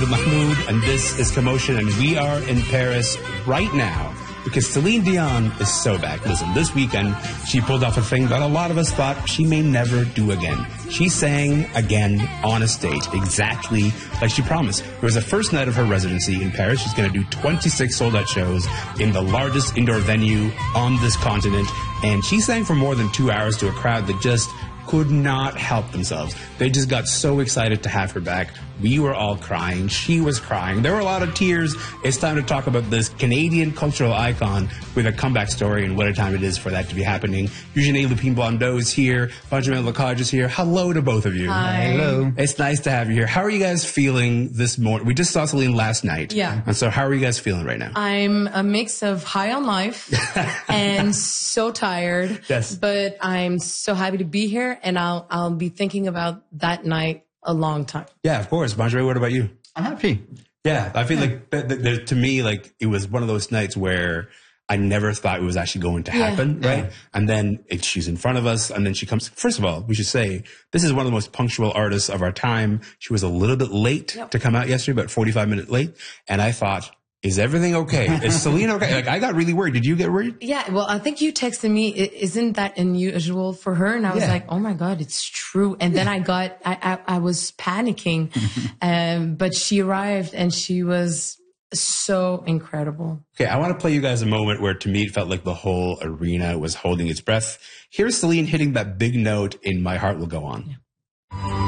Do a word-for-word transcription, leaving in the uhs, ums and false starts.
Abdul Mahmoud, and this is Commotion, and we are in Paris right now because Celine Dion is so back. Listen, this weekend, she pulled off a thing that a lot of us thought she may never do again. She sang again on a stage, exactly like she promised. It was the first night of her residency in Paris. She's going to do twenty-six sold-out shows in the largest indoor venue on this continent, and she sang for more than two hours to a crowd that just could not help themselves. They just got so excited to have her back. We were all crying. She was crying. There were a lot of tears. It's time to talk about this Canadian cultural icon with a comeback story and what a time it is for that to be happening. Eugenie Lupine-Blondeau is here. Benjamin Lecage is here. Hello to both of you. Hi. Hello. It's nice to have you here. How are you guys feeling this morning? We just saw Celine last night. Yeah. And so how are you guys feeling right now? I'm a mix of high on life and so tired. Yes. But I'm so happy to be here, and I'll I'll be thinking about that night a long time. Yeah, of course. Benjamin, what about you? I'm happy. Yeah, I feel like th- th- there, to me, like it was one of those nights where I never thought it was actually going to happen, Yeah. right? And then it, she's in front of us, and then she comes. First of all, we should say this is one of the most punctual artists of our time. She was a little bit late Yep. to come out yesterday, about forty-five minutes late, and I thought, is everything okay? Is Celine okay? Like I got really worried. Did you get worried? Yeah, well, I think you texted me, "I- isn't that unusual for her?" And I was Yeah. like, oh my God, it's true. And then I got, I, I, I was panicking, um, but she arrived and she was so incredible. Okay, I want to play you guys a moment where to me it felt like the whole arena was holding its breath. Here's Celine hitting that big note in "My Heart Will Go On."